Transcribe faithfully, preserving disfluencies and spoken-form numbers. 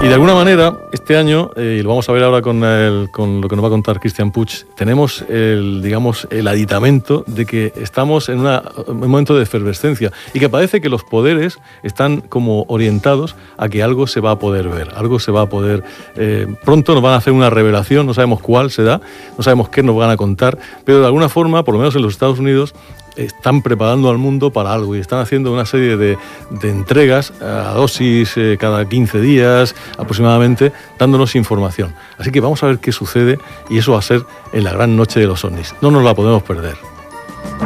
Y de alguna manera, este año, eh, y lo vamos a ver ahora con, el, con lo que nos va a contar Cristian Puig, tenemos el, digamos, el aditamento de que estamos en, una, en un momento de efervescencia y que parece que los poderes están como orientados a que algo se va a poder ver, algo se va a poder... Eh, pronto nos van a hacer una revelación, no sabemos cuál se da, no sabemos qué nos van a contar, pero de alguna forma, por lo menos en los Estados Unidos, están preparando al mundo para algo y están haciendo una serie de, de entregas a dosis eh, cada quince días aproximadamente, dándonos información. Así que vamos a ver qué sucede y eso va a ser en la gran noche de los ovnis. No nos la podemos perder.